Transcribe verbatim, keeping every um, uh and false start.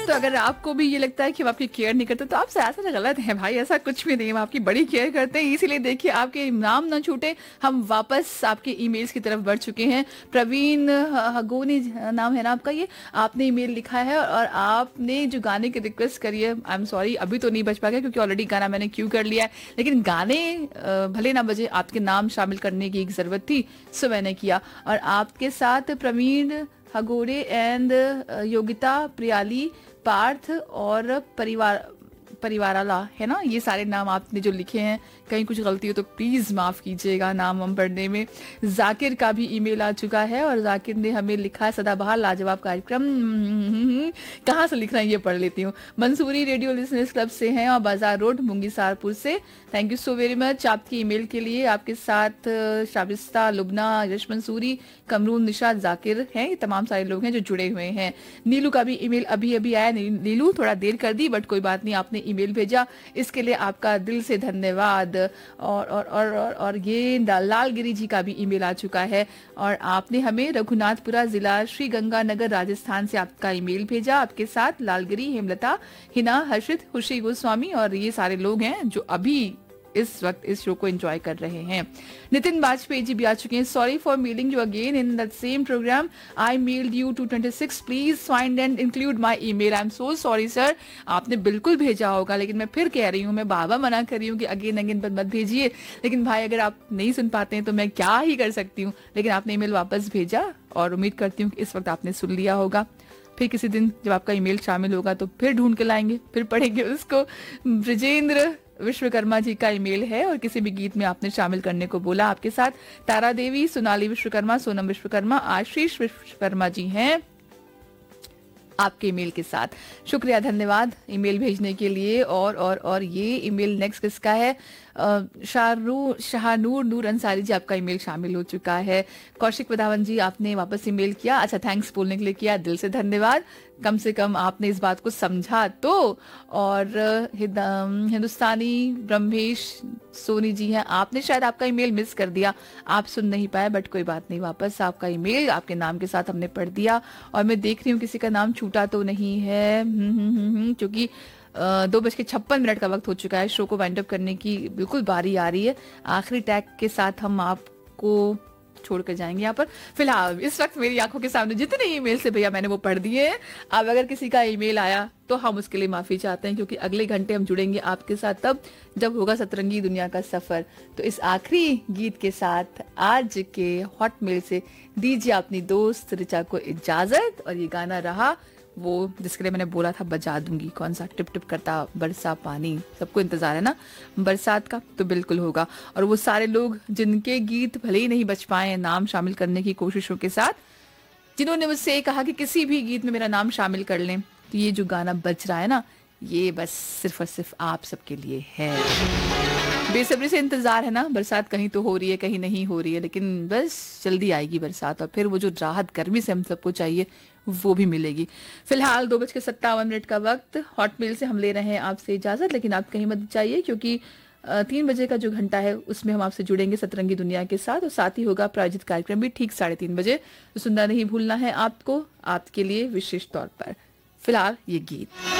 तो अगर आपको भी ये लगता है कि हम आपकी केयर नहीं करते तो आप ऐसा गलत है भाई, ऐसा कुछ भी नहीं, हम आपकी बड़ी केयर करते हैं। इसीलिए देखिए आपके नाम ना छूटे, हम वापस आपके ईमेल्स की तरफ बढ़ चुके हैं। प्रवीण हगोनी नाम है ना आपका, ये आपने ईमेल लिखा है और आपने जो गाने की रिक्वेस्ट करी है, आई एम सॉरी अभी तो नहीं बज पाएगा क्योंकि ऑलरेडी गाना मैंने क्यू कर लिया है, लेकिन गाने भले ना बजे, आपके नाम शामिल करने की एक जरूरत थी सो मैंने किया। और आपके साथ प्रवीण हगोड़े एंड योगिता प्रियाली पार्थ और परिवार परिवाराला है ना, ये सारे नाम आपने जो लिखे हैं, कहीं कुछ गलती हो तो प्लीज माफ कीजिएगा नाम हम पढ़ने में। जाकिर का भी ईमेल आ चुका है और जाकिर ने हमें लिखा है सदाबहार लाजवाब कार्यक्रम, कहाँ से लिख रहे हैं ये पढ़ लेती हूँ। मंसूरी रेडियो लिसनर्स क्लब से हैं और बाजार रोड मुंगीसारपुर से। Thank you so very much आपकी ईमेल के लिए। आपके साथ शाबिस्ता, लुबना, यश मंसूरी, कमरून, निशाद, जाकिर हैं, ये तमाम सारे लोग हैं जो जुड़े हुए हैं। नीलू का भी ईमेल अभी अभी आया। नीलू थोड़ा देर कर दी बट कोई बात नहीं, आपने ईमेल भेजा, इसके लिए आपका दिल से धन्यवाद। और और और और, और ये लालगिरी जी का भी ईमेल आ चुका है और आपने हमें रघुनाथपुरा जिला श्री गंगानगर राजस्थान से आपका ईमेल भेजा। आपके साथ लालगिरी, हेमलता, हिना, हर्षित, खुशी गोस्वामी और ये सारे लोग हैं जो अभी इस वक्त इस शो को एंजॉय कर रहे हैं। नितिन वाजपेयी जी भी आ चुके हैं। Sorry for mailing you again in that same programme, I meld you to twenty six, please find and include my email. I am so sorry sir, आपने बिल्कुल भेजा होगा लेकिन मैं फिर कह रही हूँ, मैं बाबा मना कर रही हूँ कि अगेन अगेन पर मत भेजिए। लेकिन भाई अगर आप नहीं सुन पाते हैं तो मैं क्या ही कर सकती हूँ, लेकिन आपने ईमेल वापस भेजा और उम्मीद करती हूँ कि इस वक्त आपने सुन लिया होगा। फिर किसी दिन जब आपका ईमेल शामिल होगा तो फिर ढूंढ के लाएंगे, फिर पढ़ेंगे उसको। ब्रजेंद्र विश्वकर्मा जी का ईमेल है और किसी भी गीत में आपने शामिल करने को बोला। आपके साथ तारा देवी, सोनाली विश्वकर्मा, सोनम विश्वकर्मा, आशीष विश्वकर्मा जी हैं आपके ईमेल के साथ। शुक्रिया, धन्यवाद ईमेल भेजने के लिए। और और और ये ईमेल नेक्स्ट किसका है? शाहरू शाहनूर नूर अंसारी जी, आपका ईमेल शामिल हो चुका है। कौशिक वधावन जी, आपने वापस ईमेल किया, अच्छा थैंक्स बोलने के लिए किया, दिल से धन्यवाद, कम से कम आपने इस बात को समझा तो। और हिंदुस्तानी ब्रह्मेश सोनी जी हैं, आपने शायद आपका ईमेल मिस कर दिया, आप सुन नहीं पाए बट कोई बात नहीं, वापस आपका ईमेल आपके नाम के साथ हमने पढ़ दिया। और मैं देख रही हूँ किसी का नाम छूटा तो नहीं है, क्योंकि दो बज के छप्पन मिनट का वक्त हो चुका है, शो को वाइंड अप करने की बिल्कुल बारी आ रही है। आखिरी टैग के साथ हम आपको छोड़कर जाएंगे यहाँ पर। फिलहाल इस वक्त मेरी आंखों के सामने जितने ईमेल से भैया मैंने वो पढ़ दिए हैं। अब अगर किसी का ईमेल आया तो हम उसके लिए माफी चाहते हैं, क्योंकि अगले घंटे हम जुड़ेंगे आपके साथ तब जब होगा सतरंगी दुनिया का सफर। तो इस आखिरी गीत के साथ आज के हॉट मेल से दीजिए अपनी दोस्त रिचा को इजाजत। और ये गाना रहा वो जिसके लिए मैंने बोला था बजा दूंगी, कौन सा? टिप टिप करता बरसा पानी। सबको इंतजार है ना बरसात का, तो बिल्कुल होगा। और वो सारे लोग जिनके गीत भले ही नहीं बच पाए नाम शामिल करने की कोशिशों के साथ, जिन्होंने मुझसे कहा कि किसी भी गीत में मेरा नाम शामिल कर लें, तो ये जो गाना बज रहा है ना, ये बस सिर्फ और सिर्फ आप सबके लिए है। बेसब्री से इंतजार है ना, बरसात कहीं तो हो रही है कहीं नहीं हो रही है, लेकिन बस जल्दी आएगी बरसात और फिर वो जो राहत गर्मी से हम सबको चाहिए वो भी मिलेगी। फिलहाल दो बज के सत्तावन मिनट का वक्त, हॉटमेल से हम ले रहे हैं आपसे इजाजत, लेकिन आप कहीं मत चाहिए क्योंकि तीन बजे का जो घंटा है उसमें हम आपसे जुड़ेंगे सतरंगी दुनिया के साथ, और साथ ही होगा प्रायोजित कार्यक्रम भी ठीक साढ़े तीन बजे, तो सुनना नहीं भूलना है आपको, आपके लिए विशेष तौर पर। फिलहाल ये गीत